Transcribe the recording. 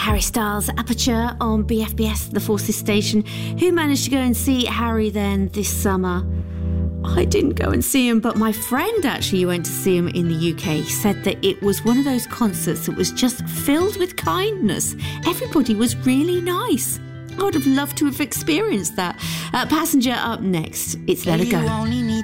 Harry Styles, Aperture on BFBS, the Forces station. Who managed to go and see Harry then this summer? I didn't go and see him, but my friend actually went to see him in the UK. He said that it was one of those concerts that was just filled with kindness. Everybody was really nice. I would have loved to have experienced that. Passenger up next. It's Let It Go.